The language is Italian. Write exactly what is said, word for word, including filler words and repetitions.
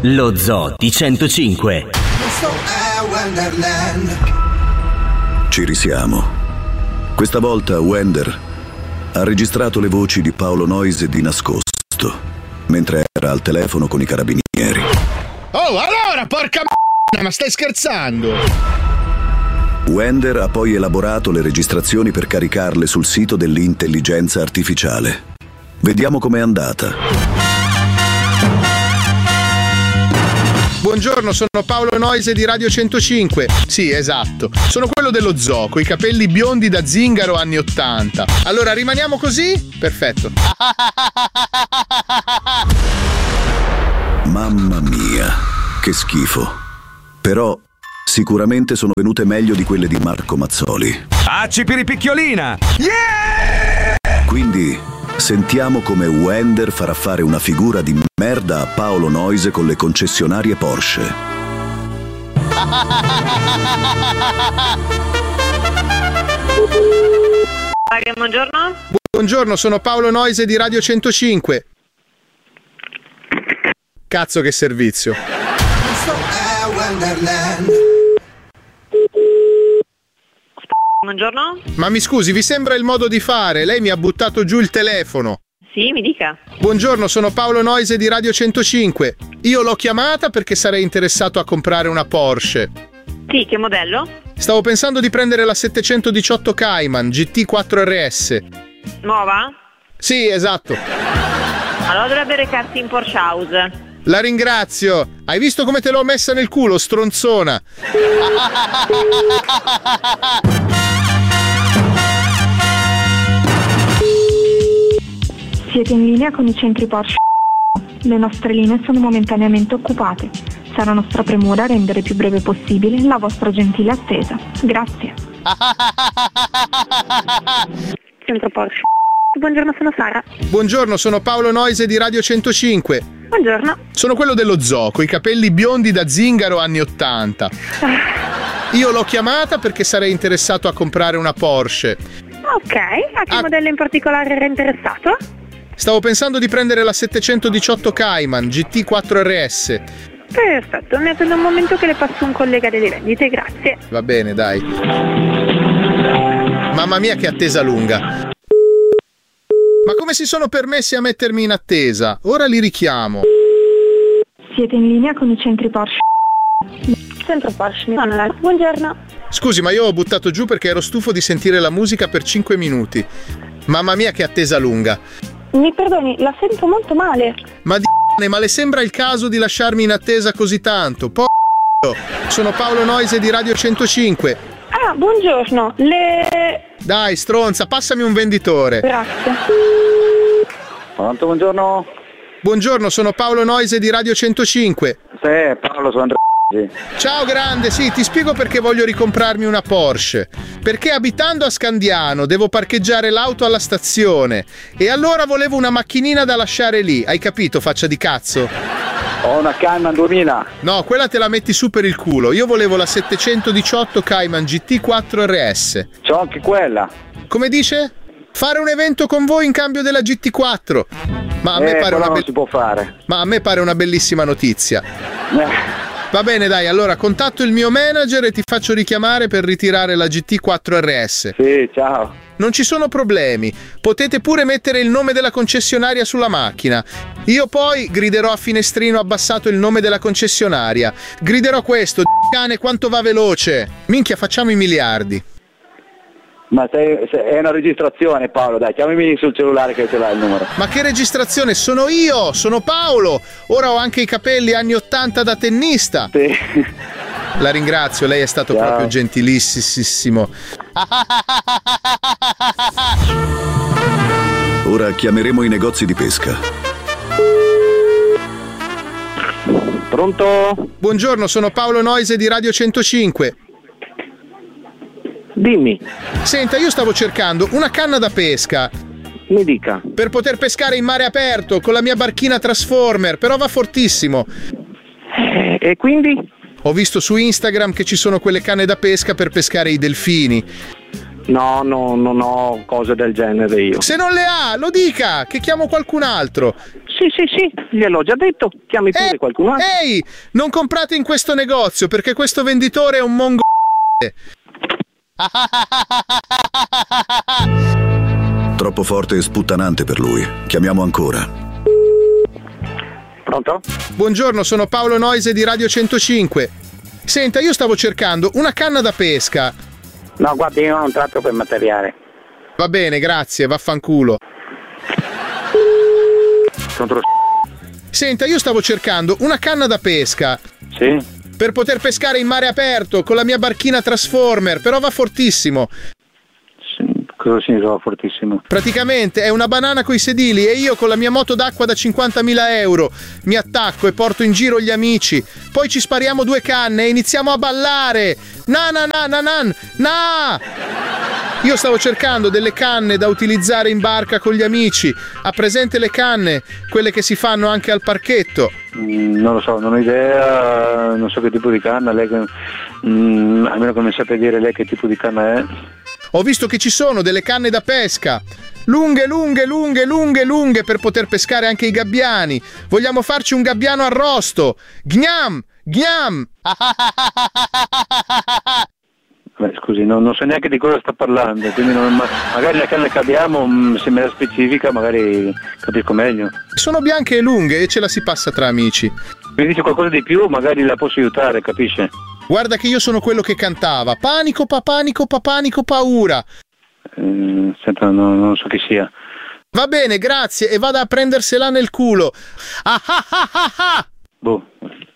Lo Zoo di centocinque. Ci risiamo. Questa volta Wender ha registrato le voci di Paolo Noise di nascosto, mentre era al telefono con i carabinieri. Oh, allora, porca m***a, ma stai scherzando? Wender ha poi elaborato le registrazioni per caricarle sul sito dell'intelligenza artificiale. Vediamo com'è andata. Buongiorno, sono Paolo Noise di Radio centocinque. Sì, esatto. Sono quello dello zoo, coi capelli biondi da zingaro anni ottanta. Allora, rimaniamo così? Perfetto. Mamma mia, che schifo. Però sicuramente sono venute meglio di quelle di Marco Mazzoli. Acci piripicchiolina! Yeah! Quindi sentiamo come Wender farà fare una figura di merda a Paolo Noise con le concessionarie Porsche. Buongiorno. Buongiorno, sono Paolo Noise di Radio centocinque. Cazzo, che servizio. Buongiorno. Ma mi scusi, vi sembra il modo di fare? Lei mi ha buttato giù il telefono. Sì, mi dica. Buongiorno, sono Paolo Noise di Radio centocinque. Io l'ho chiamata perché sarei interessato a comprare una Porsche. Sì, che modello? Stavo pensando di prendere la settecentodiciotto Cayman G T quattro R S. Nuova? Sì, esatto. Allora dovrebbe recarsi in Porsche House. La ringrazio. Hai visto come te l'ho messa nel culo, stronzona? Siete in linea con i centri Porsche. Le nostre linee sono momentaneamente occupate. Sarà nostra premura rendere più breve possibile la vostra gentile attesa. Grazie. Centro Porsche. Buongiorno, sono Sara. Buongiorno, sono Paolo Noise di Radio centocinque. Buongiorno. Sono quello dello zoo, coi capelli biondi da zingaro anni ottanta. Io l'ho chiamata perché sarei interessato a comprare una Porsche. Ok, a che ah. modello in particolare era interessato? Stavo pensando di prendere la settecentodiciotto Cayman G T quattro R S. Perfetto, ne attendo un momento che le passo un collega delle vendite, grazie. Va bene, dai. Mamma mia, che attesa lunga. Ma come si sono permessi a mettermi in attesa? Ora li richiamo. Siete in linea con i centri Porsche. Centro Porsche, buongiorno. Scusi, ma io ho buttato giù perché ero stufo di sentire la musica per cinque minuti. Mamma mia, che attesa lunga. Mi perdoni, la sento molto male. Ma di ma le sembra il caso di lasciarmi in attesa così tanto? Po***o. Sono Paolo Noise di Radio centocinque. Ah, buongiorno. Le... Dai, stronza, passami un venditore. Grazie. Pronto, buongiorno. Buongiorno, sono Paolo Noise di Radio centocinque. Sì, Paolo, sono Andrea. Ciao grande, sì, ti spiego perché voglio ricomprarmi una Porsche. Perché abitando a Scandiano devo parcheggiare l'auto alla stazione e allora volevo una macchinina da lasciare lì, hai capito, faccia di cazzo? Ho una Cayman duemila. No, quella te la metti su per il culo. Io volevo la settecentodiciotto Cayman G T quattro R S. C'ho anche quella. Come dice? Fare un evento con voi in cambio della G T quattro. Ma a me eh, pare una be- be- non si può fare. Ma a me pare una bellissima notizia. Eh. Va bene, dai, allora contatto il mio manager e ti faccio richiamare per ritirare la G T quattro R S. Sì, ciao. Non ci sono problemi. Potete pure mettere il nome della concessionaria sulla macchina. Io poi griderò a finestrino abbassato il nome della concessionaria. Griderò questo, cane quanto va veloce. Minchia, facciamo i miliardi. Ma sei, sei, è una registrazione, Paolo, dai, chiamami sul cellulare che ce l'hai il numero. Ma che registrazione? Sono io, sono Paolo. Ora ho anche i capelli anni ottanta da tennista. Sì. La ringrazio, lei è stato Ciao. proprio gentilissimo. Ora chiameremo i negozi di pesca. Pronto? Buongiorno, sono Paolo Noise di Radio centocinque. Dimmi. Senta, io stavo cercando una canna da pesca. Mi dica. Per poter pescare in mare aperto con la mia barchina Transformer, però va fortissimo. Eh, e quindi? Ho visto su Instagram che ci sono quelle canne da pesca per pescare i delfini. No, no, non ho cose del genere io. Se non le ha, lo dica, che chiamo qualcun altro. Sì, sì, sì, sì, gliel'ho già detto, chiami pure Eh, qualcun altro. Ehi, non comprate in questo negozio perché questo venditore è un mongo. Troppo forte e sputtanante per lui. Chiamiamo ancora. Pronto? Buongiorno, sono Paolo Noise di Radio centocinque. Senta, io stavo cercando una canna da pesca. No, guardi, io non tratto per materiale. Va bene, grazie, vaffanculo. Contro... Senta, io stavo cercando una canna da pesca. Sì? Per poter pescare in mare aperto con la mia barchina Transformer, però va fortissimo. Cosa significa fortissimo? Praticamente è una banana coi sedili e io con la mia moto d'acqua da cinquantamila euro mi attacco e porto in giro gli amici. Poi ci spariamo due canne e iniziamo a ballare. Na na na na na na. Io stavo cercando delle canne da utilizzare in barca con gli amici. Ha presente le canne? Quelle che si fanno anche al parchetto. Mm, non lo so, non ho idea, non so che tipo di canna. Lei, mm, almeno che mi sappia dire lei che tipo di canna è. Ho visto che ci sono delle canne da pesca, lunghe, lunghe, lunghe, lunghe, lunghe per poter pescare anche i gabbiani. Vogliamo farci un gabbiano arrosto. Gnam, gnam. Beh, scusi, non, non so neanche di cosa sta parlando, quindi non, ma, magari le canne che abbiamo, se me la specifica, magari capisco meglio. Sono bianche e lunghe e ce la si passa tra amici. Mi dice qualcosa di più, magari la posso aiutare, capisce? Guarda che io sono quello che cantava panico, pa panico, pa panico, paura. Eh, senta, no, non so chi sia. Va bene, grazie, e vada a prendersela nel culo. Ah ah ah ah ah. Boh.